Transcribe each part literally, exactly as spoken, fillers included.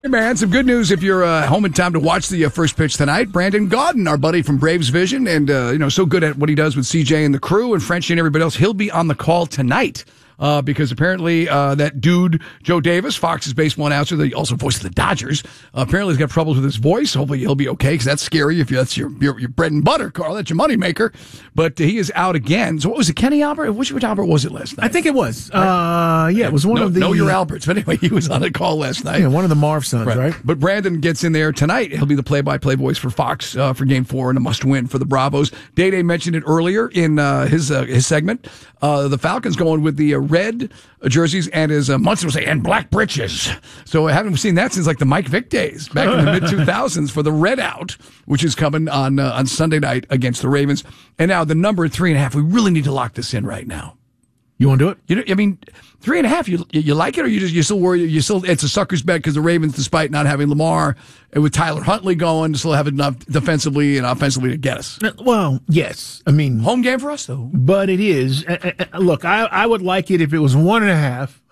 Hey, man, some good news if you're uh, home in time to watch the uh, first pitch tonight. Brandon Gaudin, our buddy from Braves Vision, and, uh, you know, so good at what he does with C J and the crew and Frenchie and everybody else. He'll be on the call tonight. Uh, because apparently, uh, that dude, Joe Davis, Fox's baseball announcer, that also voiced the Dodgers, uh, apparently he's got troubles with his voice. Hopefully he'll be okay, because that's scary if you, that's your, your, your bread and butter, Carl. That's your moneymaker. But uh, he is out again. So what was it, Kenny Albert? Which, which Albert was it last night? I think it was. Uh, yeah, it was one no, of the... Know your Alberts. But anyway, he was on a call last night. Yeah, one of the Marv sons, right? right? But Brandon gets in there tonight. He'll be the play-by-play voice for Fox uh, for Game Four and a must-win for the Bravos. Day Day mentioned it earlier in uh, his uh, his segment. Uh, the Falcons going with the uh, red jerseys and his uh, Munson will say and black breeches. So I haven't seen that since like the Mike Vick days back in the mid two thousands for the red out, which is coming on uh, on Sunday night against the Ravens. And now the number three and a half. We really need to lock this in right now. You want to do it? You know, I mean, three and a half. You you like it, or you just you still worry? You still it's a sucker's bet because the Ravens, despite not having Lamar and with Tyler Huntley going, still have enough defensively and offensively to get us. Well, yes. I mean, home game for us though. But it is. Uh, uh, look, I I would like it if it was one and a half.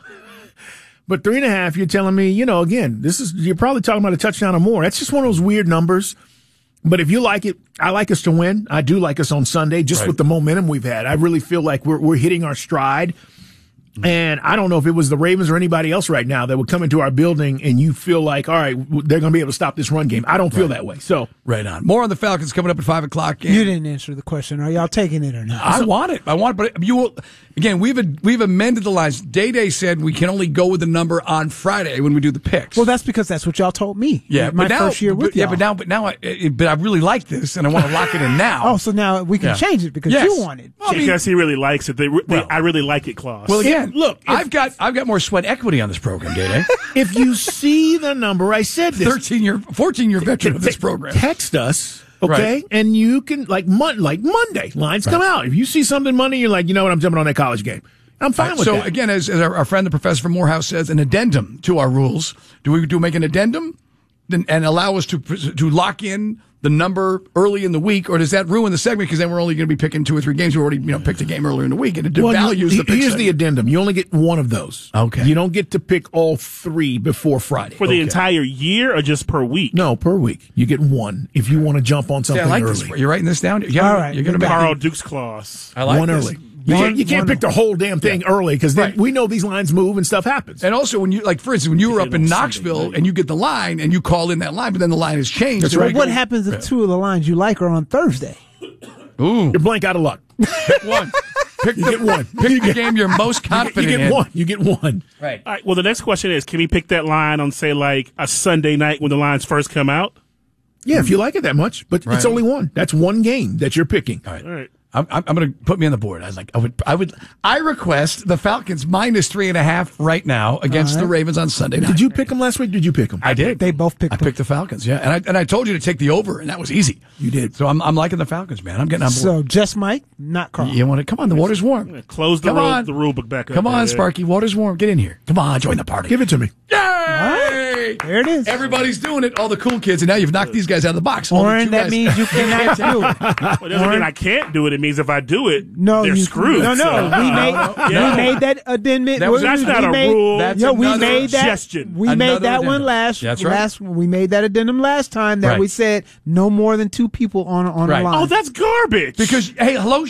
But three and a half, you're telling me, you know, again, this is you're probably talking about a touchdown or more. That's just one of those weird numbers. But if you like it, I like us to win. I do like us on Sunday, just right. with the momentum we've had. I really feel like we're we're hitting our stride. And I don't know if it was the Ravens or anybody else right now that would come into our building and you feel like, all right, they're going to be able to stop this run game. I don't feel right. that way. So right on. More on the Falcons coming up at five o'clock. You didn't answer the question. Are y'all taking it or not? I want it. I want it. But you will. Again, we've we've amended the lines. Day Day said we can only go with the number on Friday when we do the picks. Well, that's because that's what y'all told me. Yeah, my but now, first year with but, y'all. Yeah, but now, but now, I, but I really like this, and I want to lock it in now. Oh, so now we can yeah. change it because yes. you want it. Well, I mean, because he really likes it. They, they, well, I really like it, clause. Well, again, look, if, I've got I've got more sweat equity on this program, Day Day. If you see the number, I said this. thirteen year, fourteen year veteran of this program. Text us. Okay, right. And you can like mon- like Monday lines right. come out. If you see something Monday, you're like, you know what, I'm jumping on that college game. I'm fine right, with so that. So again, as, as our, our friend the professor from Morehouse says, an addendum to our rules. Do we do we make an addendum and, and allow us to to lock in the number early in the week, or does that ruin the segment because then we're only going to be picking two or three games? We already you know picked a game earlier in the week, and it well, devalues you, the pick Here's segment. the addendum: you only get one of those. Okay, you don't get to pick all three before Friday for the okay. entire year, or just per week. No, per week. You get one if you want to jump on something yeah, I like early. This. You're writing this down. Yeah, all right, you're going to make Carl Duke's clause. I like one this. early. You one, can't, you can't pick the whole damn thing yeah. early because then right. we know these lines move and stuff happens. And also, when you like, for instance, when you were up in Knoxville and you get the line and you call in that line, but then the line has changed. That's right. What happens if two of the lines you like are on Thursday? Ooh, you're blank out of luck. Pick one. Pick you the, get one. Pick the game you're most confident you get in. One. You get one. Right. All right. Well, the next question is: can we pick that line on, say, like a Sunday night when the lines first come out? Yeah, if you like it that much, but right. it's only one. That's one game that you're picking. All right. All right. I'm, I'm going to put me on the board. I was like, I would, I would, I request the Falcons minus three and a half right now against right. the Ravens on Sunday night. Did you pick them last week? Did you pick them? I did. They both picked. I them. picked the Falcons. Yeah, and I and I told you to take the over, and that was easy. You did. So I'm I'm liking the Falcons, man. I'm getting on board. So just Mike, not Carl. You want to come on? The water's warm. Close the come rule, on. the rule book back up. Come on, there. Sparky. Water's warm. Get in here. Come on, join the party. Give it to me. Yay! There it is. Everybody's doing it. All the cool kids, and now you've knocked these guys out of the box. Oren, that means you cannot do it. Well, it doesn't mean I can't do it. It means if I do it, no, they're you, screwed. No, no, so. we made yeah. we made that addendum. That was, that's we not a made, rule. That's yo, we suggestion. made that. We another made that addendum. one last. That's right. Last we made that addendum last time that right. we said no more than two people on on right. a line. Oh, that's garbage. Because hey, hello,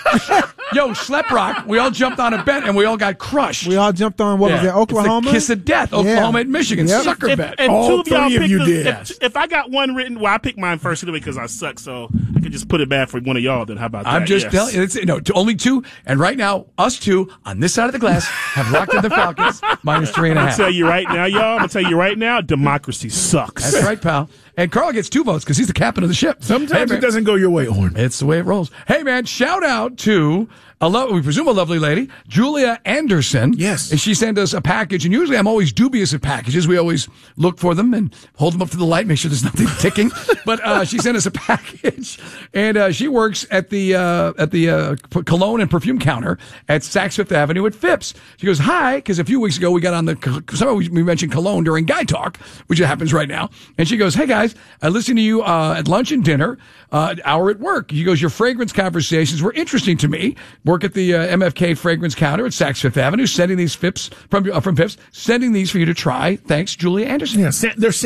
yo, Schleprock. We all jumped on a bet and we all got crushed. We all jumped on what yeah. was it? Oklahoma. It's the kiss of death. Oklahoma yeah. at Michigan. Yep. Sucker if, bet. And all two of y'all three of you the, did. If, if I got one written, well, I picked mine first anyway because I suck. So I could just put it back for one of y'all. Then how about that? I'm just yes. telling you, it's, no, to only two. And right now, us two on this side of the glass have locked in the Falcons minus three and a I'm half. gonna tell you right now, y'all. I'm gonna tell you right now, democracy sucks. That's right, pal. And Carl gets two votes because he's the captain of the ship. Sometimes hey, it doesn't go your way, Oren. It's the way it rolls. Hey, man, shout out to, a lo- we presume a lovely lady, Julia Anderson. Yes. And she sent us a package. And usually I'm always dubious of packages. We always look for them and hold them up to the light, make sure there's nothing ticking. But uh, she sent us a package. And uh, she works at the uh, at the uh, cologne and perfume counter at Saks Fifth Avenue at Phipps. She goes, hi, because a few weeks ago we got on the, somehow we mentioned cologne during Guy Talk, which happens right now. And she goes, hey, guys, I listened to you uh, at lunch and dinner, uh, hour at work. She goes, your fragrance conversations were interesting to me. Work work at the uh, M F K fragrance counter at Saks Fifth Avenue, sending these Phipps from uh, from Phipps, sending these for you to try. Thanks, Julia Anderson. Yeah, they're